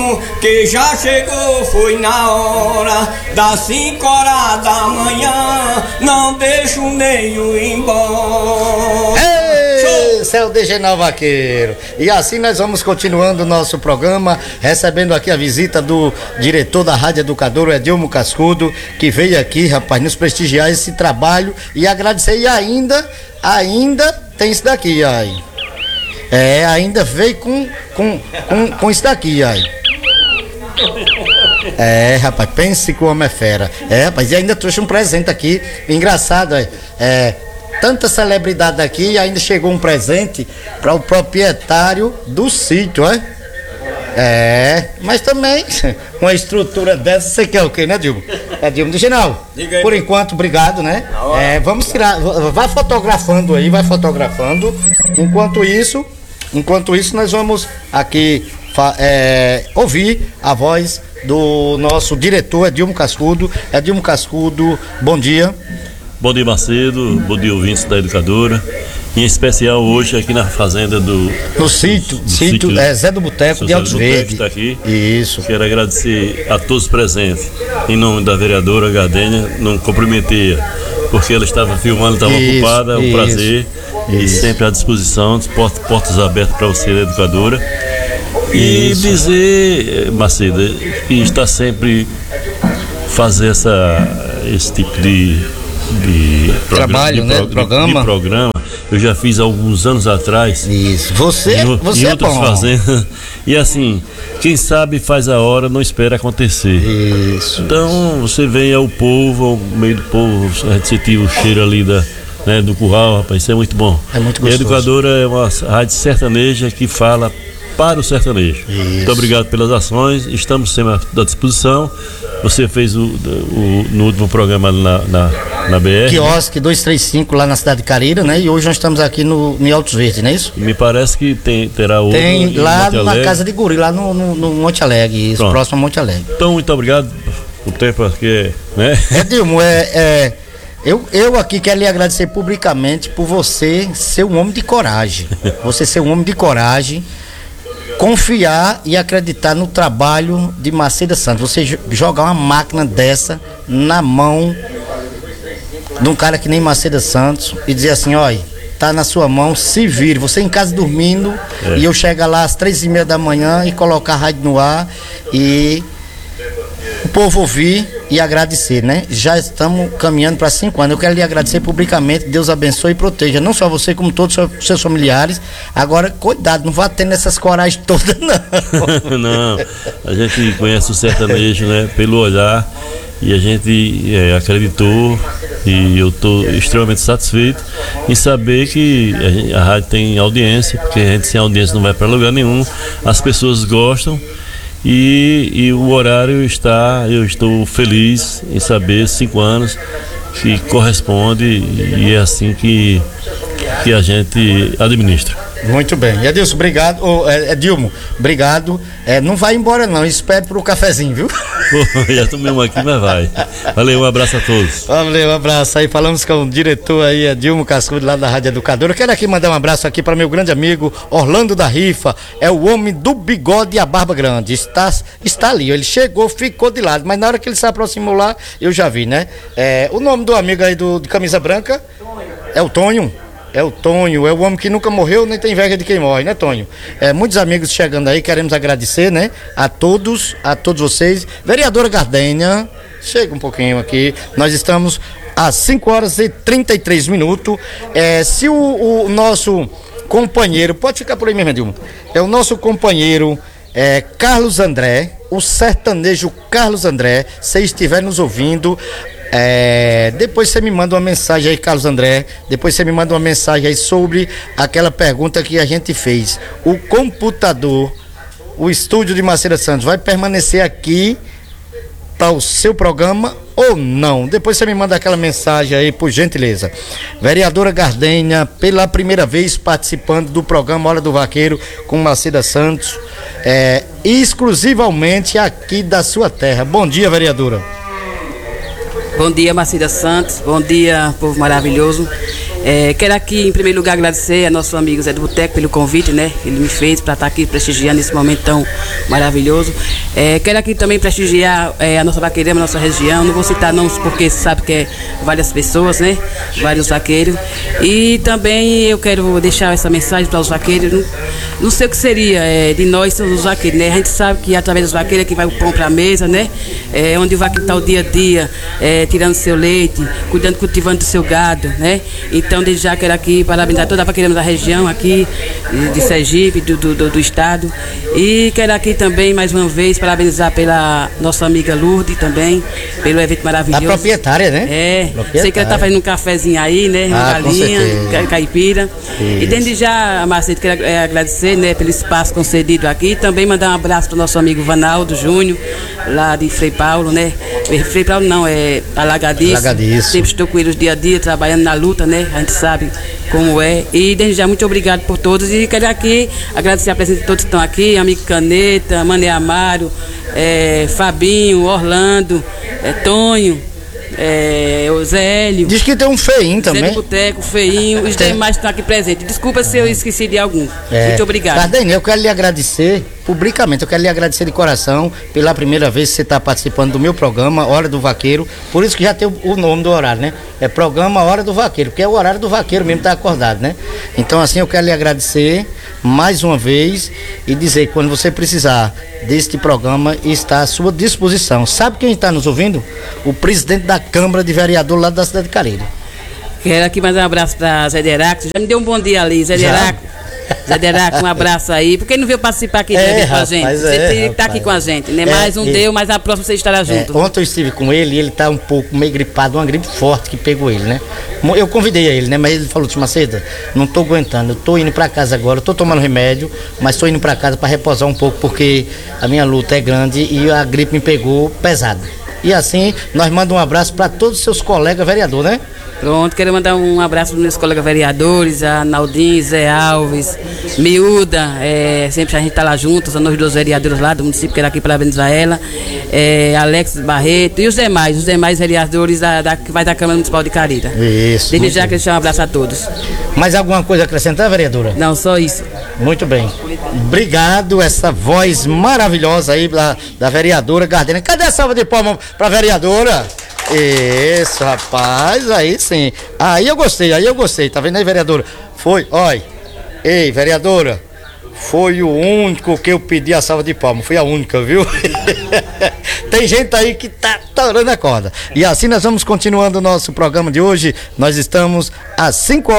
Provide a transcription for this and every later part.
Que já chegou, foi na hora das 5 horas da manhã, não deixo nenhum embora. Céu de Genal Vaqueiro. E assim nós vamos continuando o nosso programa, recebendo aqui a visita do diretor da Rádio Educadora, Edilmo Cascudo, que veio aqui, rapaz, nos prestigiar esse trabalho e agradecer. E ainda tem isso daqui, aí. Ainda veio com isso daqui, aí. Rapaz, pense que o homem é fera. Rapaz, e ainda trouxe um presente aqui, engraçado, tanta celebridade aqui e ainda chegou um presente para o proprietário do sítio, mas também, uma estrutura dessa, você quer o quê, né, Dilma? Dilma, Reginaldo, por enquanto, obrigado, né? Vamos tirar, vai fotografando aí, enquanto isso nós vamos aqui ouvir a voz do nosso diretor Edilmo Cascudo. Edilmo Cascudo, bom dia. Bom dia, Macedo, bom dia, ouvintes da Educadora, em especial hoje aqui na fazenda no sítio Zé do Boteco de Altos Verdes. Está aqui. Isso. Quero agradecer a todos presentes, em nome da vereadora Gardênia, não cumprimentei-a, porque ela estava filmando, estava ocupada, um prazer, e sempre à disposição, portas abertas para você, da Educadora. E dizer, Macedo, que está sempre fazer esse tipo de trabalho, programa. Eu já fiz há alguns anos atrás. Isso. Você em outras fazendas. E assim, quem sabe faz a hora, não espera acontecer. Isso. Então você vem ao povo, ao meio do povo, a gente sentiu o cheiro ali do curral, rapaz, isso é muito bom. É muito gostoso. E a Educadora é uma rádio sertaneja que fala para o sertanejo. Isso. Muito obrigado pelas ações, estamos sempre à disposição. Você fez no último programa na BR. Quiosque 235 lá na cidade de Careira, né? E hoje nós estamos aqui em Altos Verdes, não é isso? Me parece que terá outro. Tem lá na Casa de Guri, lá no Monte Alegre, isso, próximo ao Monte Alegre. Então, muito obrigado por tempo aqui, né? Edilmo, eu aqui quero lhe agradecer publicamente por você ser um homem de coragem. Você ser um homem de coragem, confiar e acreditar no trabalho de Macedo Santos. Você jogar uma máquina dessa na mão de um cara que nem Macedo Santos e dizer assim, olha, tá na sua mão, se vire. Você em casa dormindo e eu chegar lá às 3:30 da manhã e colocar a rádio no ar e o povo ouvir e agradecer, né? Já estamos caminhando para 5 anos. Eu quero lhe agradecer publicamente. Deus abençoe e proteja, não só você, como todos os seus familiares. Agora, cuidado, não vá tendo essas coragens todas, não. Não, a gente conhece o sertanejo, né? Pelo olhar, e a gente acreditou, e eu estou extremamente satisfeito em saber que a rádio tem audiência, porque a gente sem audiência não vai para lugar nenhum. As pessoas gostam. E o horário eu estou feliz em saber, 5 anos que corresponde, e é assim que a gente administra. Muito bem. Edilson, obrigado. Edilmo, obrigado. Não vai embora não, espere pro cafezinho, viu? Já tomei um aqui, mas vai. Valeu, um abraço a todos. Valeu, um abraço aí. Falamos com o diretor aí, Edilmo Cascudo, lá da Rádio Educadora. Quero aqui mandar um abraço aqui para meu grande amigo Orlando da Rifa. É o homem do bigode e a barba grande. Está ali, ele chegou, ficou de lado, mas na hora que ele se aproximou lá, eu já vi, né? O nome do amigo aí de camisa branca é o Tonho. É o Tonho, é o homem que nunca morreu, nem tem inveja de quem morre, né, Tonho? Muitos amigos chegando aí, queremos agradecer, né? A todos vocês. Vereadora Gardênia, chega um pouquinho aqui. Nós estamos às 5h33. Se o nosso companheiro, pode ficar por aí mesmo, Edilmo. É o nosso companheiro Carlos André, o sertanejo Carlos André, se estiver nos ouvindo. Depois você me manda uma mensagem aí, Carlos André. Depois você me manda uma mensagem aí sobre aquela pergunta que a gente fez. O computador, o estúdio de Macedo Santos vai permanecer aqui para o seu programa ou não? Depois você me manda aquela mensagem aí, por gentileza. Vereadora Gardênia, pela primeira vez participando do programa Hora do Vaqueiro com Macedo Santos, exclusivamente aqui da sua terra. Bom dia, vereadora. Bom dia, Macedo Santos. Bom dia, povo maravilhoso. Quero aqui, em primeiro lugar, agradecer a nosso amigo Zé do Boteco pelo convite, né? Ele me fez para estar aqui prestigiando esse momento tão maravilhoso. Quero aqui também prestigiar a nossa vaqueirama, a nossa região. Não vou citar nomes porque sabe que é várias pessoas, né? Vários vaqueiros. E também eu quero deixar essa mensagem para os vaqueiros. Não sei o que seria de nós, os vaqueiros, né? A gente sabe que através dos vaqueiros é que vai o pão para a mesa, né? Onde o vaqueiro está o dia a dia, tirando seu leite, cuidando, cultivando do seu gado, né? Então, desde já quero aqui parabenizar toda a vaqueirama da região aqui, de Sergipe, do estado. E quero aqui também, mais uma vez, parabenizar pela nossa amiga Lourdes também, pelo evento maravilhoso. A proprietária, né? Proprietária. Sei que ela está fazendo um cafezinho aí, né? Uma galinha, caipira. Isso. E desde já, Marcelo, quero agradecer, né, pelo espaço concedido aqui. Também mandar um abraço para o nosso amigo Vanaldo Júnior, lá de Frei Paulo, né? Frei Paulo não, é Alagadiço. Sempre estou com eles dia a dia, trabalhando na luta, né? A gente sabe como é. E desde já, muito obrigado por todos. E quero aqui agradecer a presença de todos que estão aqui, amigo Caneta, Mané Amaro, Fabinho, Orlando, Tonho, o Zélio. Diz que tem um feinho também. Zé do Boteco, feinho, os demais estão aqui presentes. Desculpa se eu esqueci de algum. Muito obrigado. Cardenho, eu quero lhe agradecer publicamente, eu quero lhe agradecer de coração pela primeira vez que você está participando do meu programa, Hora do Vaqueiro. Por isso que já tem o nome do horário, né? É programa Hora do Vaqueiro, porque é o horário do vaqueiro mesmo, tá acordado, né? Então, assim, eu quero lhe agradecer mais uma vez e dizer que quando você precisar deste programa, está à sua disposição. Sabe quem está nos ouvindo? O presidente da Câmara de Vereador lá da cidade de Careira. Quero aqui mandar um abraço para Zé Deraco. Já me deu um bom dia ali, Zé Deraco. Zé Deraco, um abraço aí. Por que não veio participar aqui com a gente? Você tem que estar aqui com a gente, né? Mais um deu, mas a próxima você estará junto. Ontem eu estive com ele e ele está um pouco meio gripado, uma gripe forte que pegou ele, né? Eu convidei ele, né? Mas ele falou, Tio Macedo, não tô aguentando, eu tô indo para casa agora, eu tô tomando remédio, mas tô indo para casa para repousar um pouco porque a minha luta é grande e a gripe me pegou pesada. E assim, nós mandamos um abraço para todos os seus colegas vereadores, né? Pronto, quero mandar um abraço para os meus colegas vereadores, a Naldinho, Zé Alves, Miúda, sempre a gente está lá juntos, nós dois vereadores lá do município, quero aqui parabenizar ela, Alex Barreto e os demais vereadores que vai da Câmara Municipal de Careira. Isso. Desde já quero deixar um abraço a todos. Mais alguma coisa a acrescentar, vereadora? Não, só isso. Muito bem. Obrigado, essa voz maravilhosa aí da vereadora Gardênia. Cadê a salva de palmas para a vereadora? Isso, rapaz, aí sim. Aí eu gostei, tá vendo aí, vereadora? Foi, olha, ei, vereadora, foi o único que eu pedi a salva de palmas, foi a única, viu? Tem gente aí que tá torando a corda. E assim nós vamos continuando o nosso programa de hoje. Nós estamos às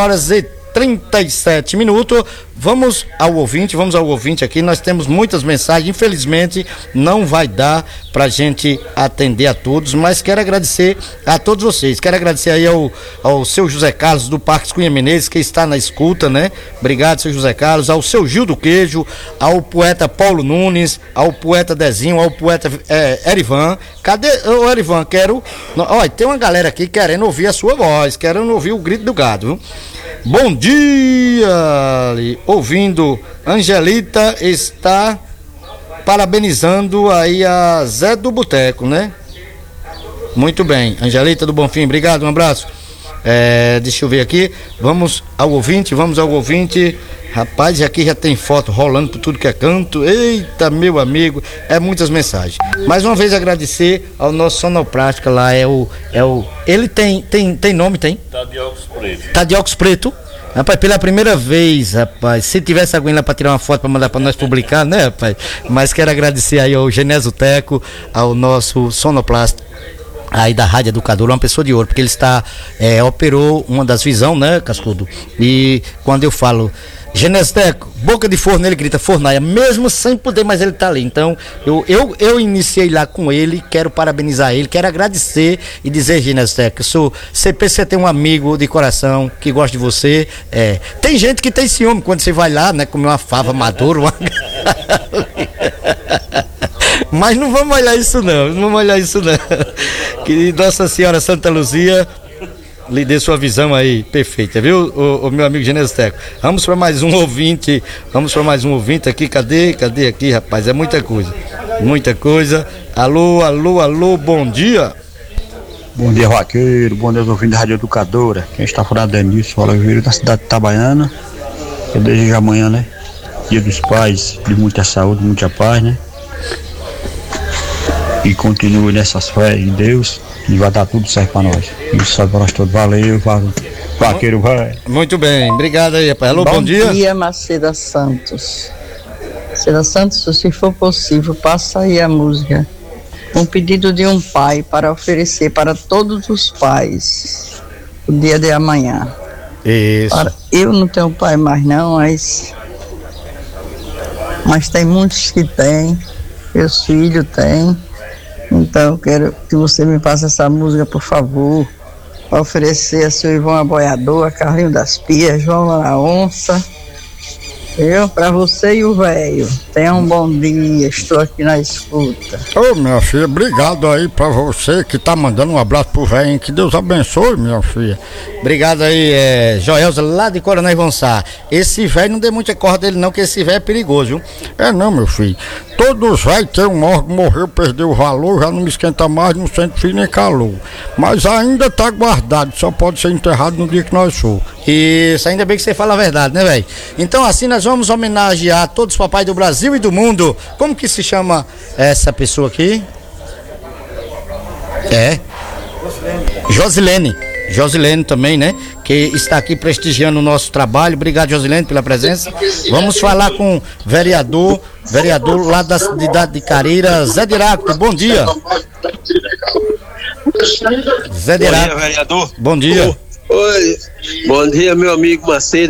5h37. Vamos ao ouvinte aqui, nós temos muitas mensagens, infelizmente não vai dar pra gente atender a todos, mas quero agradecer a todos vocês, quero agradecer aí ao seu José Carlos do Parque Cunha Menezes, que está na escuta, né? Obrigado, seu José Carlos, ao seu Gil do Queijo, ao poeta Paulo Nunes, ao poeta Dezinho, ao poeta Erivan. Cadê o Erivan? Olha, tem uma galera aqui querendo ouvir a sua voz, querendo ouvir o grito do gado, viu? Bom dia, ouvindo, Angelita está parabenizando aí a Zé do Boteco, né? Muito bem, Angelita do Bonfim, obrigado, um abraço. Deixa eu ver aqui, vamos ao ouvinte, rapaz, aqui já tem foto rolando por tudo que é canto, eita, meu amigo, muitas mensagens. Mais uma vez agradecer ao nosso sonoplástica lá, ele tem nome, tem? Tadiox Preto. Rapaz, pela primeira vez, rapaz, se tivesse alguém lá para tirar uma foto para mandar para nós publicar, né, rapaz? Mas quero agradecer aí ao Genésio Teco, ao nosso sonoplasta aí da Rádio Educadora, uma pessoa de ouro, porque ele operou uma das visões, né, Cascudo? E quando eu falo Genésio Teco, boca de forno, ele grita fornaia, mesmo sem poder, mas ele tá ali. Então, eu iniciei lá com ele, quero parabenizar ele, quero agradecer e dizer, Genésio Teco, você tem um amigo de coração que gosta de você. Tem gente que tem ciúme quando você vai lá, né, comer uma fava madura, mas não vamos olhar isso não. Que Nossa Senhora Santa Luzia lhe dê sua visão aí perfeita, viu, o meu amigo Genésio Teco. Vamos para mais um ouvinte aqui, cadê aqui, rapaz, é muita coisa. Alô, bom dia. Bom dia, vaqueiro. Bom dia, ouvindo da Rádio Educadora. Quem está falando é Nilson Oliveira, da cidade de Itabaiana. Eu desejo amanhã, né? Dia dos Pais, de muita saúde, muita paz, né? E continue nessas fé em Deus e vai dar tudo certo pra nós. Isso só para nós todos. Valeu, vaqueiro, vai. Muito bem, obrigado aí, rapaz. Alô, bom dia. Bom dia, Maceda Santos. Maceda Santos, se for possível, passa aí a música. Um pedido de um pai para oferecer para todos os pais o dia de amanhã. Isso. Eu não tenho pai mais não, mas tem muitos que têm, meus filhos têm. Então eu quero que você me passe essa música, por favor, para oferecer a seu Ivão Aboiador, a Carlinho das Pias, João da Onça. Eu, para você e o velho. Tenha um bom dia, estou aqui na escuta. Ô, minha filha, obrigado aí pra você que tá mandando um abraço pro velho, que Deus abençoe, minha filha. Obrigado aí, Joelza, lá de Coronel Gonçalves. Esse velho não dê muita corda dele não, que esse velho é perigoso, viu? É não, meu filho. Todos vai ter um órgão, morreu, perdeu o valor, já não me esquenta mais, não sente frio nem calor. Mas ainda tá guardado, só pode ser enterrado no dia que nós for. Isso, ainda bem que você fala a verdade, né, velho? Então assim nós vamos homenagear todos os papais do Brasil e do mundo. Como que se chama essa pessoa aqui? Josilene também, né? Que está aqui prestigiando o nosso trabalho. Obrigado, Josilene, pela presença. Vamos falar com o vereador lá da cidade de Careira, Zé Diracto. Bom dia. Zé Diracto. Bom dia, vereador. Bom dia. Oi. Bom dia, meu amigo Macedo.